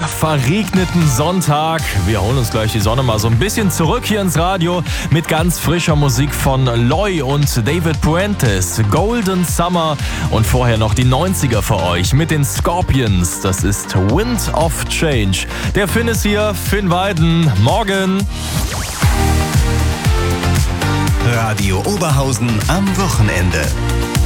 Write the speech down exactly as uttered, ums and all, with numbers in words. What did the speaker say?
verregneten Sonntag. Wir holen uns gleich die Sonne mal so ein bisschen zurück hier ins Radio mit ganz frischer Musik von Loy und David Puentes. Golden Summer und vorher noch die neunziger für euch mit den Scorpions. Das ist Wind of Change. Der Finn ist hier, Finn Weiden. Morgen. Radio Oberhausen am Wochenende.